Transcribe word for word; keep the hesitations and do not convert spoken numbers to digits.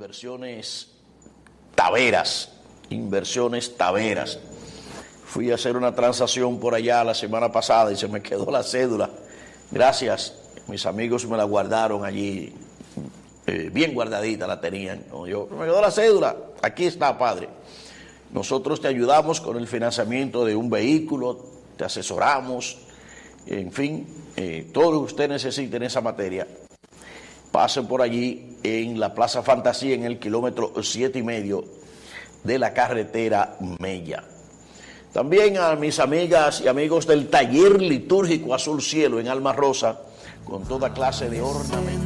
Inversiones Taveras, Inversiones Taveras. Fui a hacer una transacción por allá la semana pasada y se me quedó la cédula. Gracias, mis amigos me la guardaron allí, eh, bien guardadita la tenían. ¿no? Yo, me quedó la cédula, aquí está, padre. Nosotros te ayudamos con el financiamiento de un vehículo, te asesoramos, en fin, eh, todo lo que usted necesite en esa materia. Pase por allí en la Plaza Fantasía, en el kilómetro siete y medio de la carretera Mella. También a mis amigas y amigos del Taller Litúrgico Azul Cielo en Alma Rosa, con toda clase de ornamentos.